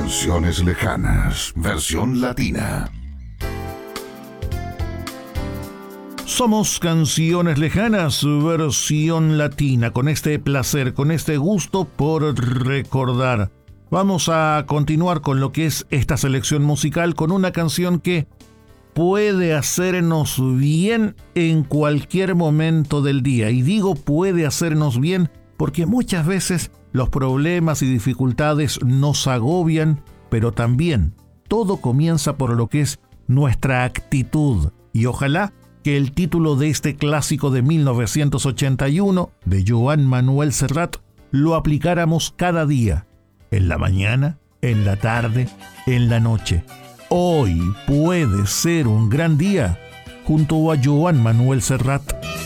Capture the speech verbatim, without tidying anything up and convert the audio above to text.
Canciones lejanas, versión latina. Somos Canciones Lejanas, versión latina, con este placer, con este gusto por recordar. Vamos a continuar con lo que es esta selección musical, con una canción que puede hacernos bien en cualquier momento del día. Y digo puede hacernos bien porque muchas veces los problemas y dificultades nos agobian, pero también todo comienza por lo que es nuestra actitud. Y ojalá que el título de este clásico de mil novecientos ochenta y uno, de Joan Manuel Serrat, lo aplicáramos cada día, en la mañana, en la tarde, en la noche. Hoy puede ser un gran día, junto a Joan Manuel Serrat.